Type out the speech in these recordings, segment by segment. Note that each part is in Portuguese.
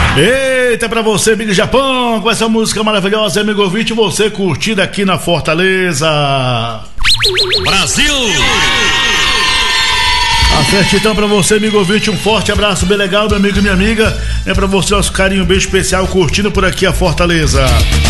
Eita, pra você, Big Japão, com essa música maravilhosa, amigo ouvinte, você curtida aqui na Fortaleza. Brasil! Acerte então pra você, amigo ouvinte, um forte abraço bem legal, meu amigo e minha amiga. É pra você nosso carinho bem especial, curtindo por aqui a Fortaleza.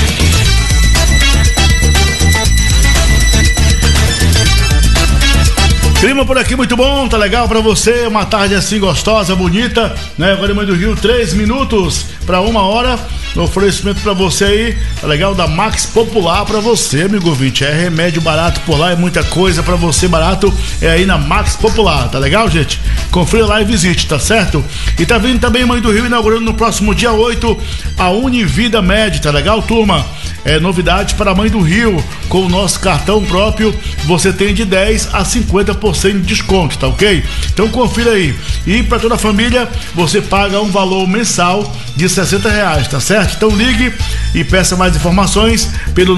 Clima por aqui muito bom, tá legal pra você, uma tarde assim gostosa, bonita, né? Agora em Mãe do Rio, 3 minutos pra 1h, oferecimento pra você aí, tá legal? Da Max Popular pra você, amigo ouvinte, é remédio barato por lá, é muita coisa pra você barato, é aí na Max Popular, tá legal, gente? Confira lá e visite, tá certo? E tá vindo também Mãe do Rio, inaugurando no próximo dia 8, a Univida Med, tá legal, turma? É novidade para a Mãe do Rio, com o nosso cartão próprio, você tem de 10 a 50% de desconto, tá ok? Então confira aí. E para toda a família, você paga um valor mensal de R$60, tá certo? Então ligue e peça mais informações pelo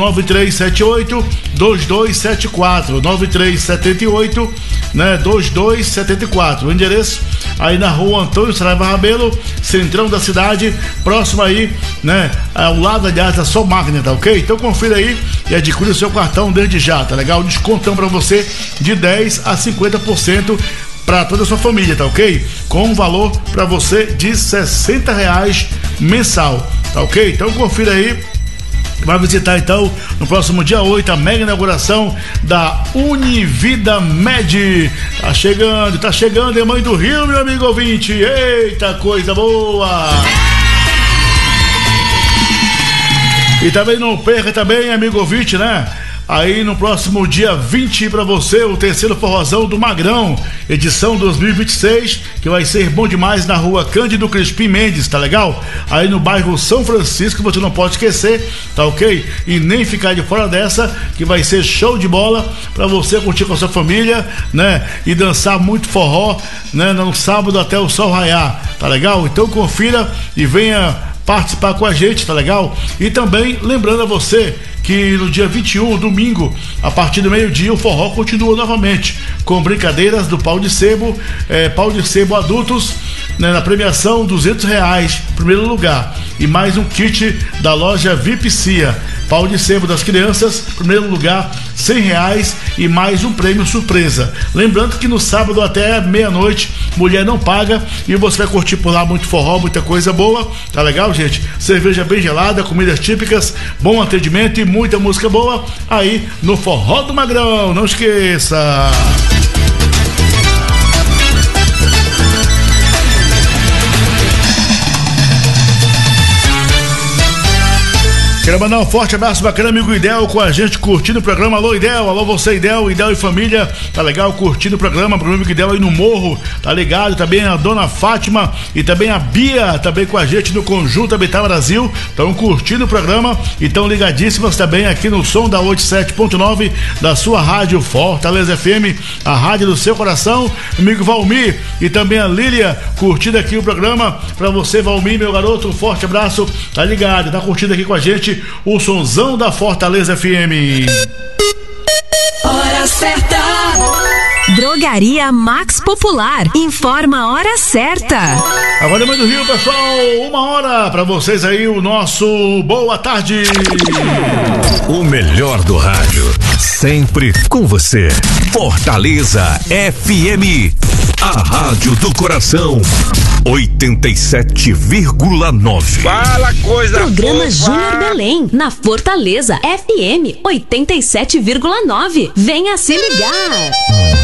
9378-2274, 9378, né, 2274. O endereço aí na rua Antônio Saraiva Rabelo, centrão da cidade, próximo aí, né, ao lado, aliás, da Sol Magna, tá ok? Então confira aí e adquira o seu cartão desde já, tá legal? Descontão pra você de 10 a 50% para toda a sua família, tá ok? Com um valor para você de R$60 mensal, tá ok? Então confira aí. Vai visitar então no próximo dia 8 a mega inauguração da Univida Med. Tá chegando em Mãe do Rio, meu amigo ouvinte. Eita, coisa boa! E também não perca também, amigo ouvinte, né? Aí no próximo dia 20 para você, o terceiro forrozão do Magrão, edição 2026, que vai ser bom demais na rua Cândido Crispim Mendes, tá legal? Aí no bairro São Francisco, você não pode esquecer, tá ok? E nem ficar de fora dessa, que vai ser show de bola para você curtir com a sua família, né? E dançar muito forró, né? No sábado até o sol raiar, tá legal? Então confira e venha participar com a gente, tá legal? E também lembrando a você que no dia 21, domingo, a partir do meio-dia, o forró continua novamente com brincadeiras do pau de sebo adultos, né, na premiação R$200, primeiro lugar, e mais um kit da loja VIP Cia. Pau de sebo das crianças, primeiro lugar, R$100 e mais um prêmio surpresa. Lembrando que no sábado até meia-noite, mulher não paga e você vai curtir por lá muito forró, muita coisa boa, tá legal, gente? Cerveja bem gelada, comidas típicas, bom atendimento e muita música boa aí no Forró do Magrão, não esqueça! Quero mandar um forte abraço bacana, amigo Idel, com a gente curtindo o programa. Alô, Idel, alô você, Idel e família, tá legal? Curtindo o programa, pro meu amigo Idel aí no Morro, tá ligado? Também a dona Fátima e também a Bia, também com a gente no Conjunto Habitat Brasil, estão curtindo o programa e estão ligadíssimas também aqui no som da 87.9 da sua rádio Fortaleza FM, a rádio do seu coração, amigo Valmir e também a Lília, curtindo aqui o programa. Pra você, Valmir, meu garoto, um forte abraço, tá ligado? Tá curtindo aqui com a gente o sonzão da Fortaleza FM. Hora certa. Drogaria Max Popular informa a hora certa. Agora, Mãe do Rio, pessoal, 1h pra vocês aí, o nosso boa tarde. O melhor do rádio, sempre com você. Fortaleza FM, a rádio do coração, 87,9. Fala coisa. Programa Júnior Belém, na Fortaleza FM 87,9. Venha se ligar.